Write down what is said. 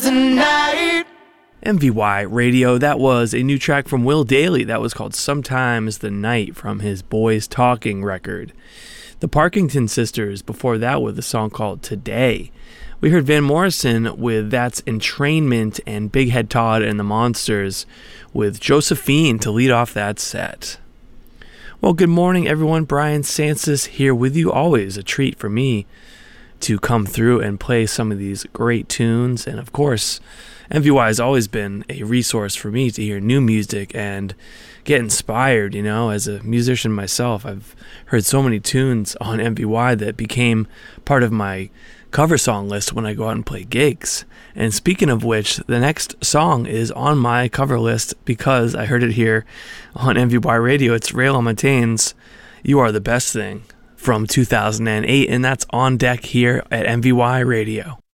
tonight. MVY Radio, that was a new track from Will Dailey that was called Sometimes the Night from his Boys Talking record. The Parkington Sisters before that with a song called Today. We heard Van Morrison with That's Entrainment and Big Head Todd and the Monsters with Josephine to lead off that set. Well, good morning everyone. Brian Sansis here with you. Always a treat for me to come through and play some of these great tunes. And of course, MVY has always been a resource for me to hear new music and get inspired, you know, as a musician myself. I've heard so many tunes on MVY that became part of my cover song list when I go out and play gigs. And speaking of which, the next song is on my cover list because I heard it here on MVY Radio. It's Ray LaMontagne's You Are the Best Thing from 2008, and that's on deck here at MVY Radio.